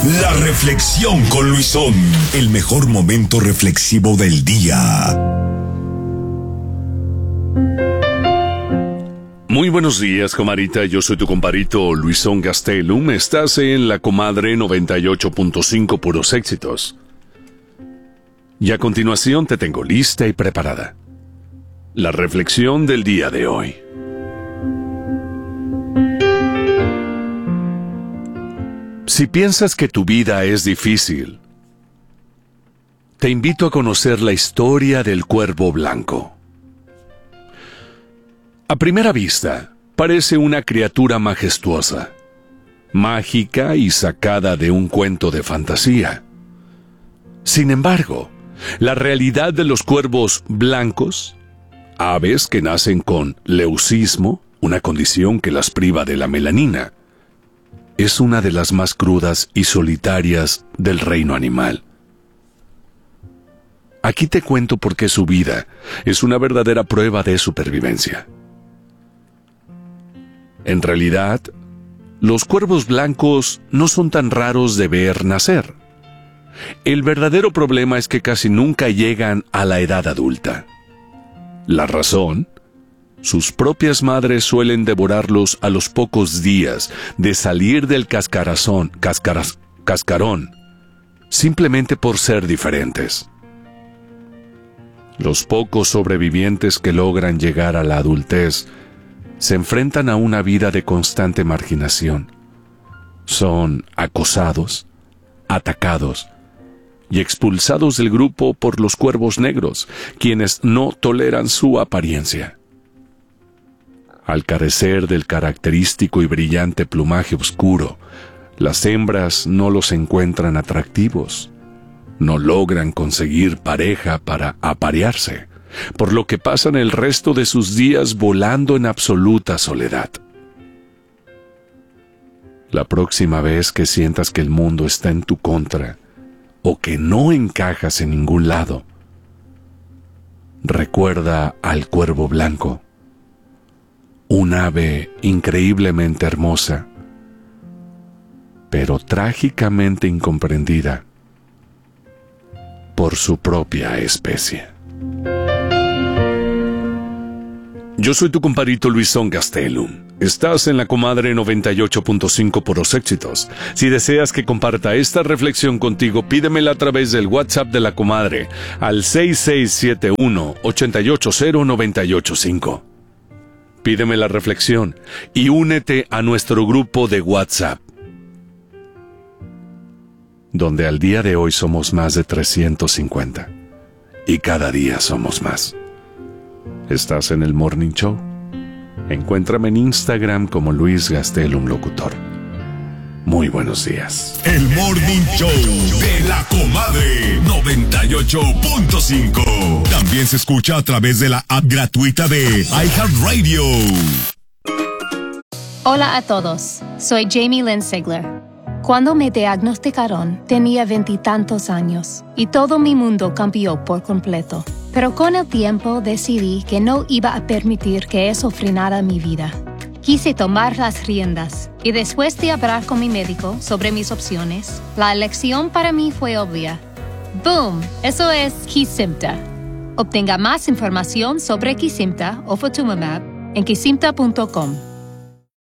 La reflexión con Luisón, el mejor momento reflexivo del día. Muy buenos días, comadita. Yo soy tu compadrito Luisón Gastelum. Estás en La Comadre 98.5 Puros Éxitos. Y a continuación te tengo lista y preparada la reflexión del día de hoy. Si piensas que tu vida es difícil, te invito a conocer la historia del cuervo blanco. A primera vista, parece una criatura majestuosa, mágica y sacada de un cuento de fantasía. Sin embargo, la realidad de los cuervos blancos, aves que nacen con leucismo, una condición que las priva de la melanina, es una de las más crudas y solitarias del reino animal. Aquí te cuento por qué su vida es una verdadera prueba de supervivencia. En realidad, los cuervos blancos no son tan raros de ver nacer. El verdadero problema es que casi nunca llegan a la edad adulta. La razón: sus propias madres suelen devorarlos a los pocos días de salir del cascarón, simplemente por ser diferentes. Los pocos sobrevivientes que logran llegar a la adultez se enfrentan a una vida de constante marginación. Son acosados, atacados y expulsados del grupo por los cuervos negros, quienes no toleran su apariencia. Al carecer del característico y brillante plumaje oscuro, las hembras no los encuentran atractivos. No logran conseguir pareja para aparearse, por lo que pasan el resto de sus días volando en absoluta soledad. La próxima vez que sientas que el mundo está en tu contra o que no encajas en ningún lado, recuerda al cuervo blanco, un ave increíblemente hermosa, pero trágicamente incomprendida por su propia especie. Yo soy tu compadrito Luisón Gastelum. Estás en La Comadre 98.5 Puros Éxitos. Si deseas que comparta esta reflexión contigo, pídemela a través del WhatsApp de La Comadre al 6671-880-985. Pídeme la reflexión y únete a nuestro grupo de WhatsApp, donde al día de hoy somos más de 350 y cada día somos más. ¿Estás en el Morning Show? Encuéntrame en Instagram como Luis Gastelum Locutor. Muy buenos días. El Morning Show de La Comadre 98.5. También se escucha a través de la app gratuita de iHeartRadio. Hola a todos, soy Jamie Lynn Sigler. Cuando me diagnosticaron, tenía 20 y tantos años y todo mi mundo cambió por completo. Pero con el tiempo decidí que no iba a permitir que eso frenara mi vida. Quise tomar las riendas y después de hablar con mi médico sobre mis opciones, la elección para mí fue obvia. ¡Boom! Eso es Kesimpta. Obtenga más información sobre Kesimpta o Ofatumumab en kesimpta.com.